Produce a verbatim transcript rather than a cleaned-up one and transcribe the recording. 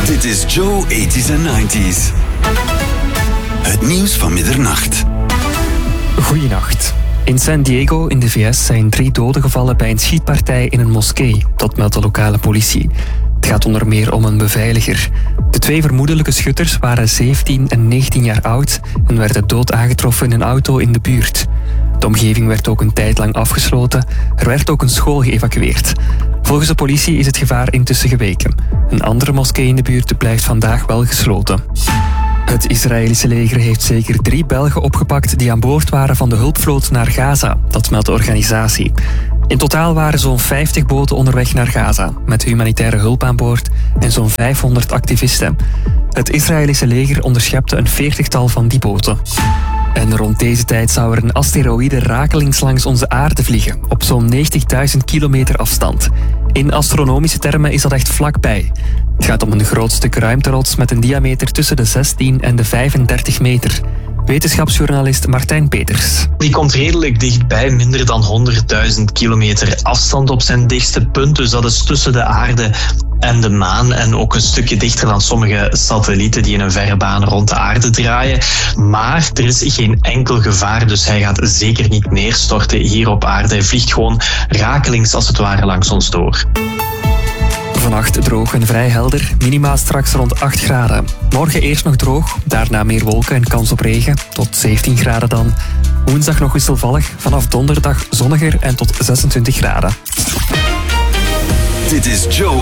Dit is Joe eighties en nineties. Het nieuws van middernacht. Goeienacht. In San Diego in de V S zijn drie doden gevallen bij een schietpartij in een moskee. Dat meldt de lokale politie. Het gaat onder meer om een beveiliger. De twee vermoedelijke schutters waren zeventien en negentien jaar oud en werden dood aangetroffen in een auto in de buurt. De omgeving werd ook een tijd lang afgesloten. Er werd ook een school geëvacueerd. Volgens de politie is het gevaar intussen geweken. Een andere moskee in de buurt blijft vandaag wel gesloten. Het Israëlische leger heeft zeker drie Belgen opgepakt die aan boord waren van de hulpvloot naar Gaza. Dat meldt de organisatie. In totaal waren zo'n vijftig boten onderweg naar Gaza, met humanitaire hulp aan boord en zo'n vijfhonderd activisten. Het Israëlische leger onderschepte een veertigtal van die boten. En rond deze tijd zou er een asteroïde rakelings langs onze aarde vliegen, op zo'n negentigduizend kilometer afstand. In astronomische termen is dat echt vlakbij. Het gaat om een groot stuk ruimterots met een diameter tussen de zestien en de vijfendertig meter. Wetenschapsjournalist Martijn Peters. Die komt redelijk dichtbij, minder dan honderdduizend kilometer afstand op zijn dichtste punt. Dus dat is tussen de aarde en de maan en ook een stukje dichter dan sommige satellieten die in een verre baan rond de aarde draaien. Maar er is geen enkel gevaar, dus hij gaat zeker niet neerstorten hier op aarde. Hij vliegt gewoon rakelings als het ware langs ons door. Vannacht droog en vrij helder, minima straks rond acht graden. Morgen eerst nog droog, daarna meer wolken en kans op regen, tot zeventien graden dan. Woensdag nog wisselvallig, vanaf donderdag zonniger en tot zesentwintig graden. Dit is Joe